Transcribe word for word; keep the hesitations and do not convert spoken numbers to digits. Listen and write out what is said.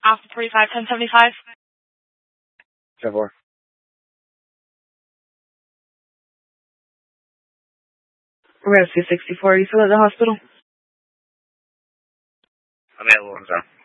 Alpha forty-five, ten seventy-five. ten four. Rescue sixty-four, are you still at the hospital? Available, I'm sorry.